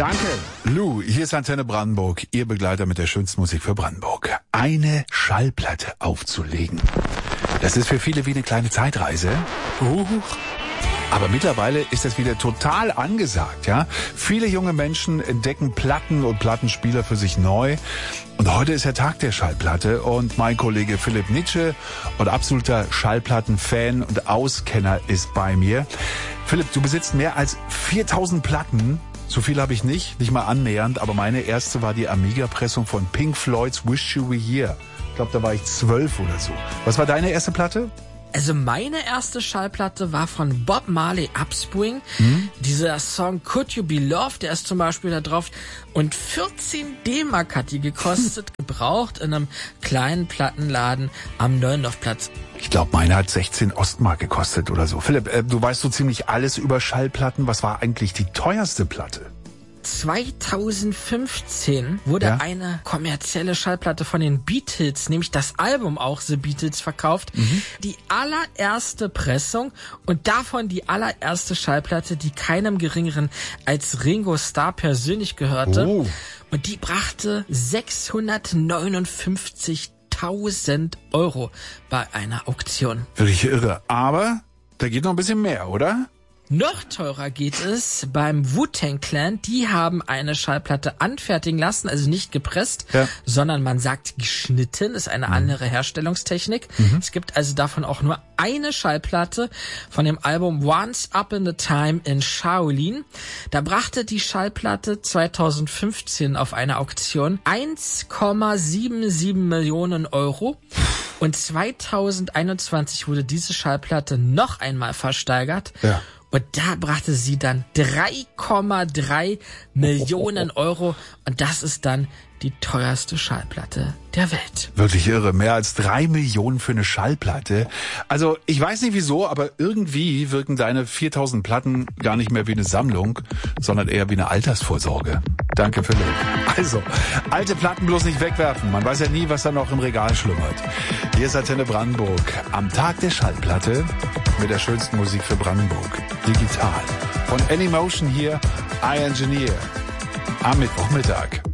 Danke, Lou. Hier ist Antenne Brandenburg, Ihr Begleiter mit der schönsten Musik für Brandenburg. Eine Schallplatte aufzulegen. Das ist für viele wie eine kleine Zeitreise. Aber mittlerweile ist das wieder total angesagt, ja. Viele junge Menschen entdecken Platten und Plattenspieler für sich neu. Und heute ist der Tag der Schallplatte und mein Kollege Philipp Nitsche und absoluter Schallplattenfan und Auskenner ist bei mir. Philipp, du besitzt mehr als 4000 Platten. So viel habe ich nicht mal annähernd, aber meine erste war die Amiga-Pressung von Pink Floyds Wish You Were Here. Ich glaube, da war ich 12 oder so. Was war deine erste Platte? Also meine erste Schallplatte war von Bob Marley, Upswing. Dieser Song Could You Be Loved, der ist zum Beispiel da drauf. Und 14 D-Mark hat die gekostet, gebraucht in einem kleinen Plattenladen am Neuendorfplatz. Ich glaube, meine hat 16 Ostmark gekostet oder so. Philipp, du weißt so ziemlich alles über Schallplatten. Was war eigentlich die teuerste Platte? 2015 wurde eine kommerzielle Schallplatte von den Beatles, nämlich das Album auch The Beatles, verkauft. Die allererste Pressung und davon die allererste Schallplatte, die keinem Geringeren als Ringo Starr persönlich gehörte. Und die brachte 659.000 Euro bei einer Auktion. Wirklich irre. Aber da geht noch ein bisschen mehr, oder? Noch teurer geht es beim Wu-Tang Clan. Die haben eine Schallplatte anfertigen lassen, also nicht gepresst, sondern man sagt geschnitten, ist eine andere Herstellungstechnik. Es gibt also davon auch nur eine Schallplatte von dem Album Once Upon a Time in Shaolin. Da brachte die Schallplatte 2015 auf einer Auktion 1,77 Millionen Euro. Und 2021 wurde diese Schallplatte noch einmal versteigert. Und da brachte sie dann 3,3 Millionen Euro. Und das ist dann die teuerste Schallplatte der Welt. Wirklich irre. Mehr als 3 Millionen für eine Schallplatte. Also ich weiß nicht wieso, aber irgendwie wirken deine 4000 Platten gar nicht mehr wie eine Sammlung, sondern eher wie eine Altersvorsorge. Danke, Philipp. Also, alte Platten bloß nicht wegwerfen. Man weiß ja nie, was da noch im Regal schlummert. Hier ist Antenne Brandenburg. Am Tag der Schallplatte mit der schönsten Musik für Brandenburg. Digital. Von Anymotion hier, I Engineer. Am Mittwochmittag.